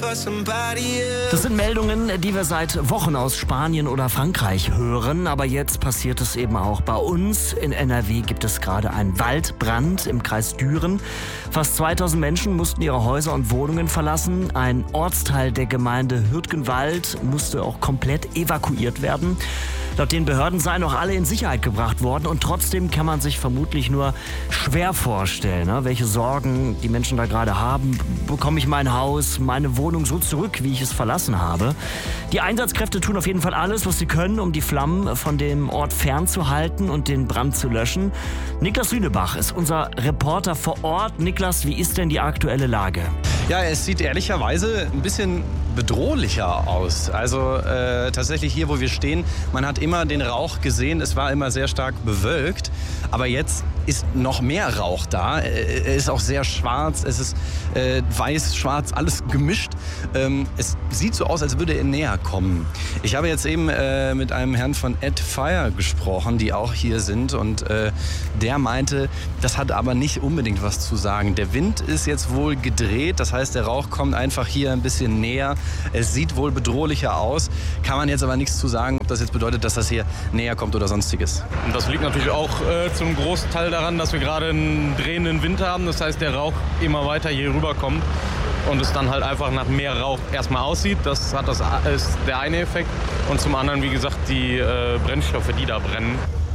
Das sind Meldungen, die wir seit Wochen aus Spanien oder Frankreich hören. Aber jetzt passiert es eben auch bei uns. In NRW gibt es gerade einen Waldbrand im Kreis Düren. Fast 2000 Menschen mussten ihre Häuser und Wohnungen verlassen. Ein Ortsteil der Gemeinde Hürtgenwald musste auch komplett evakuiert werden. Laut den Behörden seien auch alle in Sicherheit gebracht worden. Und trotzdem kann man sich vermutlich nur schwer vorstellen, welche Sorgen die Menschen da gerade haben. Bekomme ich mein Haus, meine Wohnung so zurück, wie ich es verlassen habe? Die Einsatzkräfte tun auf jeden Fall alles, was sie können, um die Flammen von dem Ort fernzuhalten und den Brand zu löschen. Niklas Lünebach ist unser Reporter vor Ort. Niklas, wie ist denn die aktuelle Lage? Ja, es sieht ehrlicherweise ein bisschen bedrohlicher aus. Also tatsächlich hier, wo wir stehen, man hat immer den Rauch gesehen. Es war immer sehr stark bewölkt. Aber jetzt ist noch mehr Rauch da. Er ist auch sehr schwarz. Es ist weiß, schwarz, alles gemischt. Es sieht so aus, als würde er näher kommen. Ich habe jetzt eben mit einem Herrn von Ed Fire gesprochen, die auch hier sind. Und der meinte, das hat aber nicht unbedingt was zu sagen. Der Wind ist jetzt wohl gedreht. Das heißt, der Rauch kommt einfach hier ein bisschen näher. Es sieht wohl bedrohlicher aus. Kann man jetzt aber nichts zu sagen, ob das jetzt bedeutet, dass das hier näher kommt oder sonstiges. Und das liegt natürlich auch zum großen Teil daran, dass wir gerade einen drehenden Wind haben. Das heißt, der Rauch immer weiter hier rüberkommt und es dann halt einfach nach mehr Rauch erstmal aussieht. Das ist der eine Effekt. Und zum anderen, wie gesagt, die Brennstoffe, die da brennen.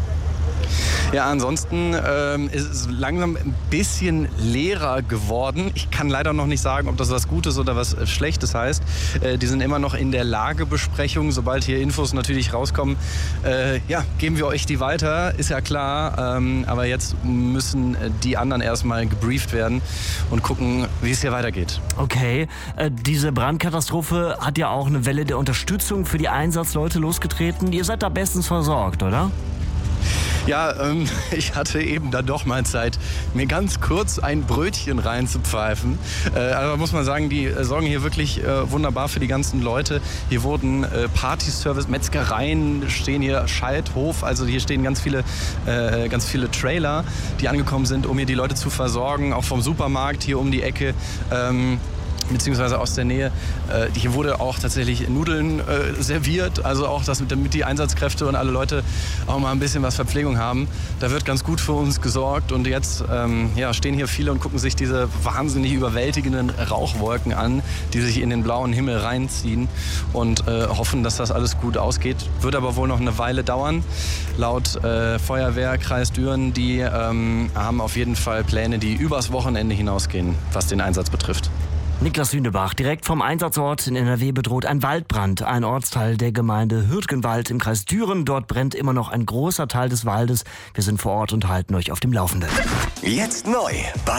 Ja, ansonsten ist es langsam ein bisschen leerer geworden. Ich kann leider noch nicht sagen, ob das was Gutes oder was Schlechtes heißt. Die sind immer noch in der Lagebesprechung. Sobald hier Infos natürlich rauskommen, geben wir euch die weiter, ist ja klar. Aber jetzt müssen die anderen erstmal gebrieft werden und gucken, wie es hier weitergeht. Okay, diese Brandkatastrophe hat ja auch eine Welle der Unterstützung für die Einsatzleute losgetreten. Ihr seid da bestens versorgt, oder? Ja, ich hatte eben dann doch mal Zeit, mir ganz kurz ein Brötchen reinzupfeifen. Aber muss man sagen, die sorgen hier wirklich wunderbar für die ganzen Leute. Hier wurden Partyservice, Metzgereien stehen hier, Schalthof. Also hier stehen ganz viele Trailer, die angekommen sind, um hier die Leute zu versorgen. Auch vom Supermarkt hier um die Ecke. Beziehungsweise aus der Nähe. Hier wurde auch tatsächlich Nudeln serviert, also auch, damit die Einsatzkräfte und alle Leute auch mal ein bisschen was Verpflegung haben. Da wird ganz gut für uns gesorgt und jetzt stehen hier viele und gucken sich diese wahnsinnig überwältigenden Rauchwolken an, die sich in den blauen Himmel reinziehen und hoffen, dass das alles gut ausgeht. Wird aber wohl noch eine Weile dauern. Laut Feuerwehr Kreis Düren, die haben auf jeden Fall Pläne, die übers Wochenende hinausgehen, was den Einsatz betrifft. Niklas Lünebach, direkt vom Einsatzort in NRW bedroht ein Waldbrand, ein Ortsteil der Gemeinde Hürtgenwald im Kreis Düren. Dort brennt immer noch ein großer Teil des Waldes. Wir sind vor Ort und halten euch auf dem Laufenden. Jetzt neu bei